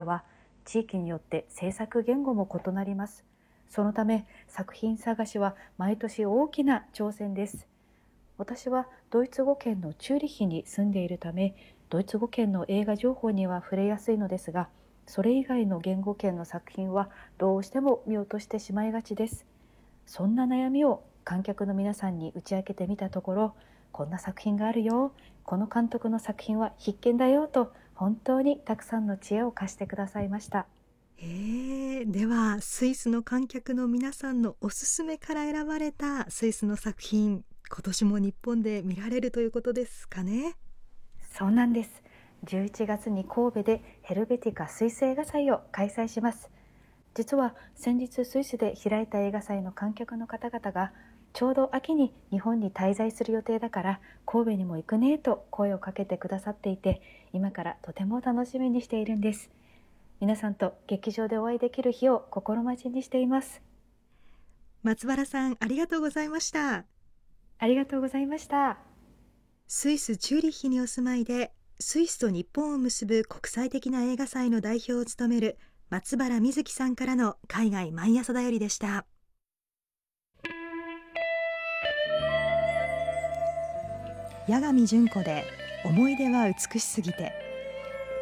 は地域によって制作言語も異なります。そのため作品探しは毎年大きな挑戦です。私はドイツ語圏のチューリッヒに住んでいるため、ドイツ語圏の映画情報には触れやすいのですが、それ以外の言語圏の作品はどうしても見落としてしまいがちです。そんな悩みを観客の皆さんに打ち明けてみたところ、こんな作品があるよ、この監督の作品は必見だよと、本当にたくさんの知恵を貸してくださいました。 ではスイスの観客の皆さんのおすすめから選ばれたスイスの作品、今年も日本で見られるということですかね。 そうなんです。11月に神戸でヘルベティカスイス映画祭を開催します。実は先日スイスで開いた映画祭の観客の方々が、ちょうど秋に日本に滞在する予定だから神戸にも行くねと声をかけてくださっていて、今からとても楽しみにしているんです。皆さんと劇場でお会いできる日を心待ちにしています。 松原さん、ありがとうございました。 ありがとうございました。 スイス・チューリッヒにお住まいで、スイスと日本を結ぶ国際的な映画祭の代表を務める松原瑞希さんからの海外毎朝だよりでした。八神純子で思い出は美しすぎて。